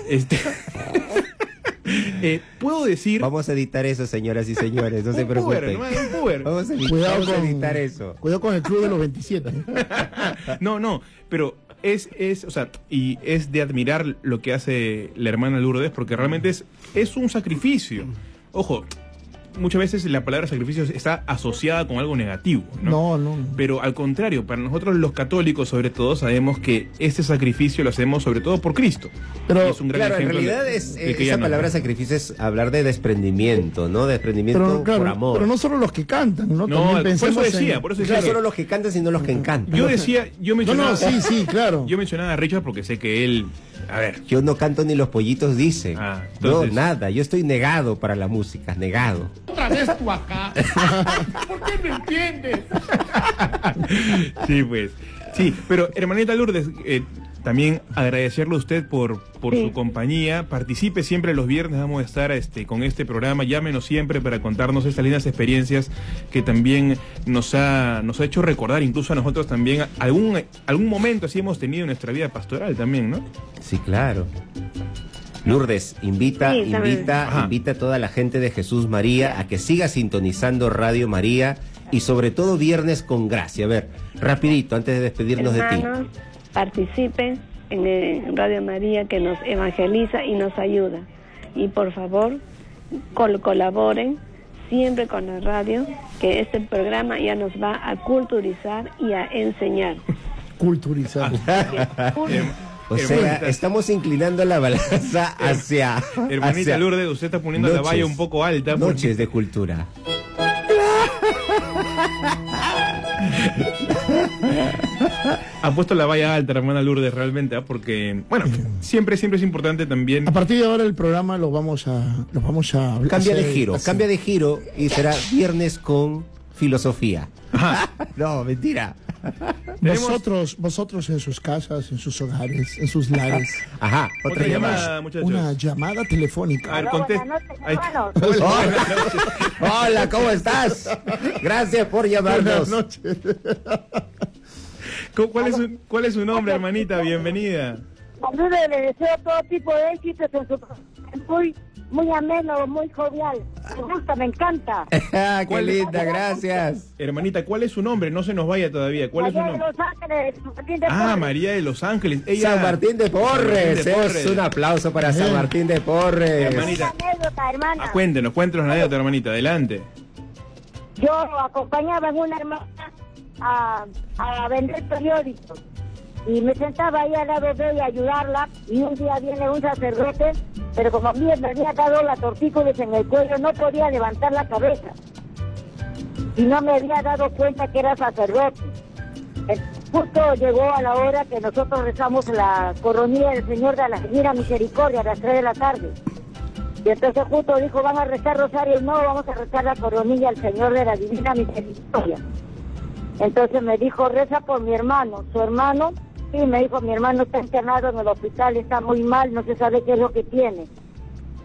puedo decir... Vamos a editar eso, señoras y señores, no se un puber, preocupen. hermano, un puber. Vamos a Cuidado con, editar eso. Cuidado con el club de los 27. No, pero o sea, y es de admirar lo que hace la hermana Lourdes, porque realmente es un sacrificio. Ojo, muchas veces la palabra sacrificio está asociada con algo negativo, ¿no? No. Pero al contrario, para nosotros los católicos, sobre todo, sabemos que este sacrificio lo hacemos sobre todo por Cristo. Pero, Y es un gran Claro, en ejemplo realidad de que ella esa nos palabra da. sacrificio es hablar de desprendimiento, ¿no? Desprendimiento Pero, claro, por amor. pero no solo los que cantan, ¿no? No, También por eso pensemos decía, en... por eso No decía. solo los que cantan, sino los que encantan. Yo mencionaba, sí, claro. Yo mencionaba a Richard porque sé que él, a ver, Yo no canto ni los pollitos dicen. Ah, Yo entonces- nada, yo estoy negado para la música, negado. Otra vez tú acá. ¿Por qué no entiendes? sí, pues. Sí, pero hermanita Lourdes, también agradecerle a usted por Sí. su compañía. Participe siempre los viernes, vamos a estar con este programa. Llámenos siempre para contarnos estas lindas experiencias que también nos ha hecho recordar, incluso a nosotros también, algún momento así hemos tenido en nuestra vida pastoral también, ¿no? Sí, claro. Lourdes, invita Sí, también. Ajá. a toda la gente de Jesús María a que siga sintonizando Radio María y sobre todo Viernes con Gracia. A ver, rapidito, antes de despedirnos de ti. Hermanos, participen en Radio María, que nos evangeliza y nos ayuda. Y por favor, colaboren siempre con la radio, que este programa ya nos va a culturizar y a enseñar. Culturizar. O sea, Hermanita. estamos inclinando la balanza hacia... Hermanita hacia Lourdes, usted está poniendo la noches. valla un poco alta. porque- Noches de cultura. Ha puesto la valla alta, hermana Lourdes, realmente, ¿ah? Porque, bueno, siempre es importante también. A partir de ahora el programa lo vamos a Cambia de hacer giro, así. cambia de giro y será Viernes con Filosofía. Ajá. No, mentira. Vosotros en sus casas, en sus hogares, en sus lares. Ajá, Otra llamada, muchachos. Una llamada telefónica. A ver, Buenas noches, Ahí está. hermanos. Hola, ¿cómo estás? Gracias por Buenas llamarnos. noches. ¿Cuál es su nombre, hermanita? Bienvenida. Saludos, les deseo todo tipo de éxitos en su muy ameno, muy jovial. Me gusta, me encanta. Ah, qué ¿Cuál es? linda, gracias. Hermanita, ¿cuál es su nombre? No se nos vaya todavía. ¿Cuál es su Allá en nombre? Los Ángeles, San Martín de Ah, Porres. María de Los Ángeles. Ella... San Martín de Porres. San Martín de Porres. Es un aplauso para San Martín de Porres. Hermanita. Una anécdota, hermana. Cuéntenos la anécdota, hermanita. Adelante. Yo acompañaba a una hermana a vender periódicos y me sentaba ahí al lado de ella a ayudarla, y un día viene un sacerdote, pero como a mí me había dado la tortícolis en el cuello, no podía levantar la cabeza y no me había dado cuenta que era sacerdote. Justo llegó a la hora que nosotros rezamos la coronilla del Señor de la Divina Misericordia a las 3 de la tarde. Y entonces justo dijo, van a rezar rosario. No, vamos a rezar la coronilla al Señor de la Divina Misericordia. Entonces me dijo, reza por mi hermano. Su hermano, sí, me dijo, mi hermano está internado en el hospital, está muy mal, no se sabe qué es lo que tiene.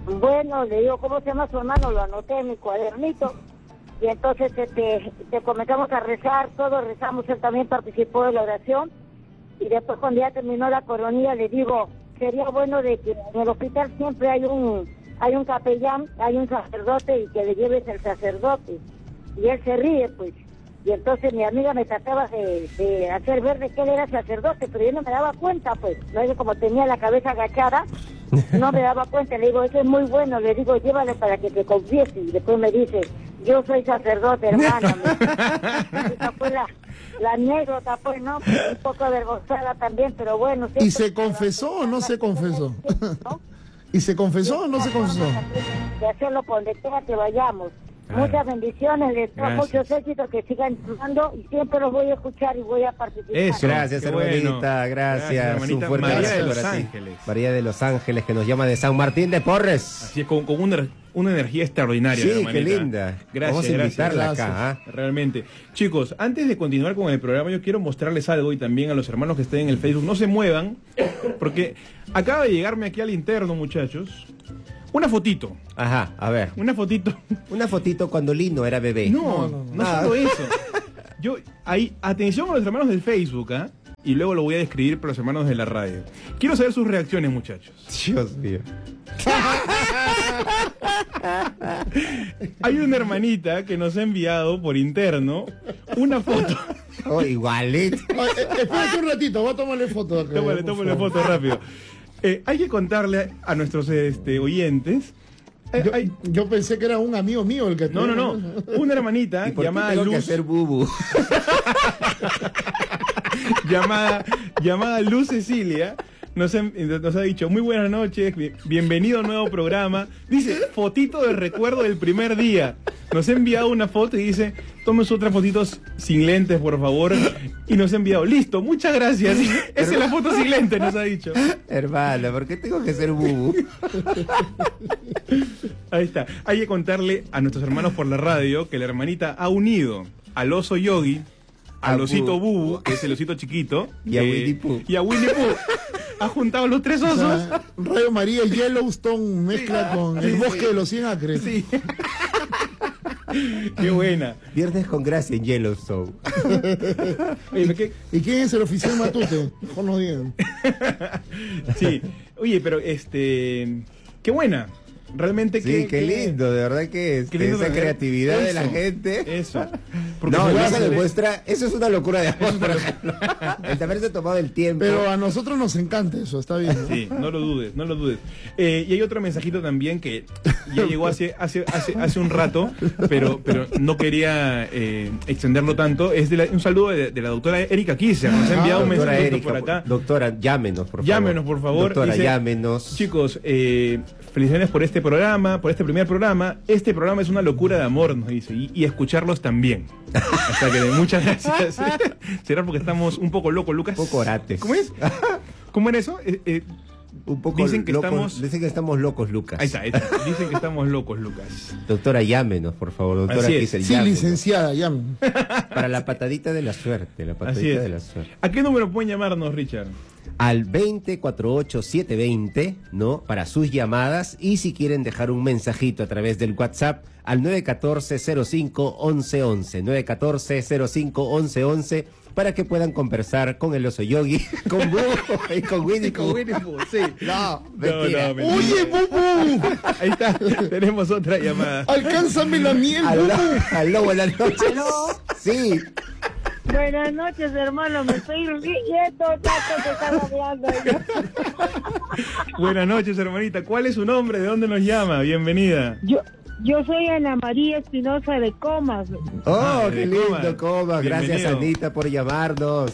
Bueno, le digo, ¿cómo se llama su hermano? Lo anoté en mi cuadernito. Y entonces te comenzamos a rezar, todos rezamos, él también participó de la oración. Y después cuando ya terminó la coronilla, le digo, sería bueno de que en el hospital siempre hay un capellán, hay un sacerdote, y que le lleves el sacerdote. Y él se ríe, pues. Y entonces mi amiga me trataba de hacer ver de que él era sacerdote, pero yo no me daba cuenta, pues. No es que como tenía la cabeza agachada, no me daba cuenta. Le digo, eso es muy bueno. Le digo, llévale para que te confiese. Y después me dice, yo soy sacerdote, hermano. Esa fue la anécdota, pues, ¿no? Un poco avergonzada también, pero bueno. ¿Y se confesó o no se confesó? ¿No? ¿Y se confesó o no se confesó? De hacerlo por donde quiera que vayamos. Muchas bendiciones, les deseo muchos éxitos, que sigan triunfando, y siempre los voy a escuchar y voy a participar. Eso, gracias, hermanita, bueno. Gracias, hermanita. un fuerte María abrazo de Los para ti. Ángeles. María de Los Ángeles, que nos llama de San Martín de Porres. Así es, con una energía extraordinaria. Sí, hermanita. qué linda. Gracias, Vamos a invitarla gracias. acá. ¿Ah? Realmente. Chicos, antes de continuar con el programa, yo quiero mostrarles algo, y también a los hermanos que estén en el Facebook. No se muevan, porque acaba de llegarme aquí al interno, muchachos, una fotito. Ajá, a ver. Una fotito. Una fotito cuando Lino era bebé. No solo eso. Atención a los hermanos del Facebook, ¿ah? Y luego lo voy a describir para los hermanos de la radio. Quiero saber sus reacciones, muchachos. Dios mío. Hay una hermanita que nos ha enviado por interno una foto. Oh, igualito. Espérate un ratito, voy a tomarle foto acá. Tómale foto rápido. Hay que contarle a nuestros oyentes. Yo pensé que era un amigo mío el que... No. Una hermanita llamada tengo Luz. que hacer bubu? llamada Luz Cecilia. Nos ha dicho, muy buenas noches, bienvenido a un nuevo programa. Dice, fotito de recuerdo del primer día. Nos ha enviado una foto y dice, tomes otras fotitos sin lentes, por favor. Y nos ha enviado, listo, muchas gracias. Esa es la foto sin lentes, nos ha dicho. Hermana, ¿por qué tengo que ser bubu? Ahí está. Hay que contarle a nuestros hermanos por la radio que la hermanita ha unido al oso Yogi, al osito Bubu, que es el osito chiquito, y a Winnie Pooh. Y a Winnie Pooh. Ha juntado los tres osos. O sea, Radio María Yellowstone mezcla con el bosque de los 100 acres. Sí. Qué buena. Viernes con gracia en Yellowstone. Oye, ¿Y quién es el oficial Matute? Mejor no digan. Sí. Oye, pero qué buena. Realmente qué lindo, de verdad que esa creatividad de la gente. Eso. Porque no, eso demuestra, eso es una locura de amor, por ejemplo. El haberse tomado el tiempo. Pero a nosotros nos encanta eso, está bien, ¿no? Sí, no lo dudes. Y hay otro mensajito también que ya llegó hace un rato, pero no quería extenderlo tanto. Es un saludo de la doctora Erika Kisser. Nos ha enviado un mensaje por acá. Doctora, llámenos, por favor. Llámenos, por favor. Doctora, dice, llámenos. Chicos, felicidades por este programa, por este primer programa. Este programa es una locura de amor, nos dice, y escucharlos también. Hasta que muchas gracias. ¿Será porque estamos un poco locos, Lucas? Un poco orates. ¿Cómo es? ¿Cómo era eso? Un poco dicen que locos, dicen que estamos locos, Lucas. Ahí está. Dicen que estamos locos, Lucas. Doctora, llámenos, por favor. Doctora Kisser, sí, llámenos. Licenciada, llamen. Para la patadita de la suerte, de la suerte. ¿A qué número pueden llamarnos, Richard? Al 2048-720, ¿no? Para sus llamadas, y si quieren dejar un mensajito a través del WhatsApp al 914-05-1111, 914-05-1111, para que puedan conversar con el oso Yogi, con Bubu y con Winnie Pooh. Sí. No, mentira. ¡Oye, Bubu! Ahí está, tenemos otra llamada. ¡Alcánzame la miel, Bubu! Aló, buenas noches. ¿Aló? Sí. Buenas noches, hermano, me estoy riendo tanto que están hablando. Buenas noches, hermanita. ¿Cuál es su nombre? ¿De dónde nos llama? Bienvenida. Yo soy Ana María Espinosa de Comas. Oh, qué lindo, Comas. Gracias, Anita, por llamarnos.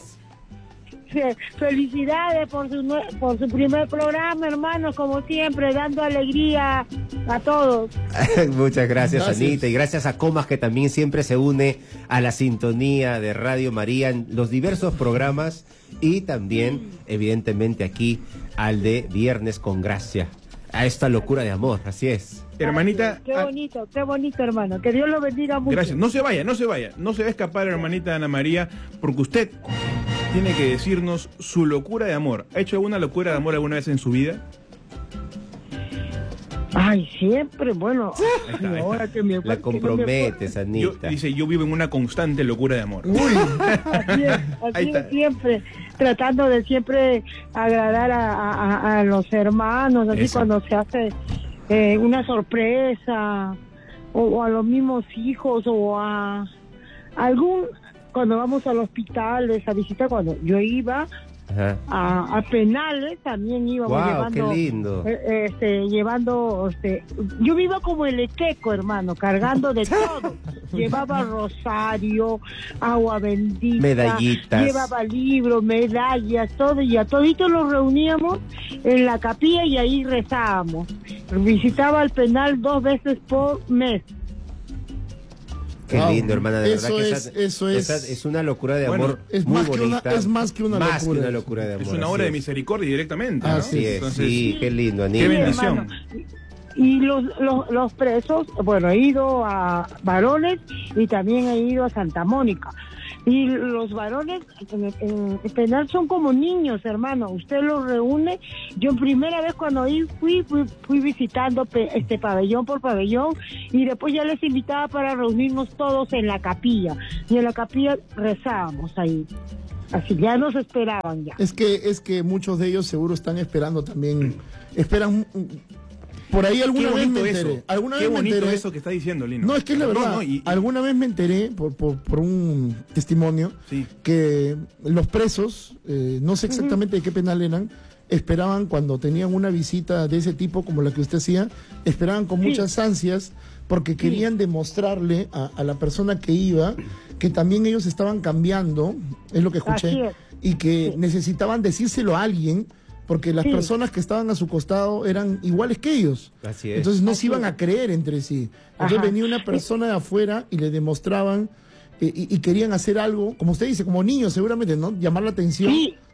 Felicidades por su primer programa, hermano, como siempre, dando alegría a todos. Muchas gracias, Anita, y gracias a Comas, que también siempre se une a la sintonía de Radio María en los diversos programas, y también, evidentemente, aquí al de Viernes con Gracia, a esta locura de amor. Así es. Hermanita. Qué bonito, hermano. Que Dios lo bendiga mucho. Gracias. No se vaya. No se va a escapar, hermanita Ana María, porque usted tiene que decirnos su locura de amor. ¿Ha hecho alguna locura de amor alguna vez en su vida? Ay, siempre, bueno. Y ahora que me La comprometes, Anita. Dice, yo vivo en una constante locura de amor. Uy, así es siempre, tratando de siempre agradar a los hermanos, así Eso. cuando se hace una sorpresa, o a los mismos hijos, o a algún, cuando vamos al hospital, a visitar, cuando yo iba Ajá. a penales, también íbamos Wow, llevando, qué lindo. yo iba como el equeco, hermano, cargando de todo. Llevaba rosario, agua bendita, Medallitas. llevaba libros, medallas, todo, y a toditos los reuníamos en la capilla y ahí rezábamos. Visitaba el penal 2 veces por mes. Qué Wow. lindo, hermana, de Eso verdad que eso esa es una locura de Bueno, amor es muy más que una- bonita. es más que una Más locura. que una locura de amor. Es una así obra de es. misericordia directamente, ¿no? Así es, Entonces, sí, qué lindo, Anita. qué bendición. hermano. Y los presos, bueno, he ido a varones y también he ido a Santa Mónica. Y los varones en penal son como niños, hermano. Usted los reúne. Yo primera vez cuando fui visitando pabellón por pabellón, y después ya les invitaba para reunirnos todos en la capilla. Y en la capilla rezábamos ahí. Así ya nos esperaban ya. Es que muchos de ellos seguro están esperando también. Esperan. Por ahí alguna Qué vez bonito me enteré. eso. Alguna Qué vez me bonito enteré. eso que está diciendo, Lino. No, es que es la verdad. No, y- Alguna vez me enteré por un testimonio Sí. que los presos, no sé exactamente de qué penal eran, esperaban cuando tenían una visita de ese tipo como la que usted hacía, esperaban con muchas ansias porque querían demostrarle a la persona que iba que también ellos estaban cambiando, es lo que Así escuché, es. y que necesitaban decírselo a alguien porque las Sí. personas que estaban a su costado eran iguales que ellos. Así es. Entonces no Así se iban es. a creer entre sí. Entonces Ajá. venía una persona de afuera y le demostraban y querían hacer algo, como usted dice, como niños seguramente, ¿no? Llamar la atención. Sí.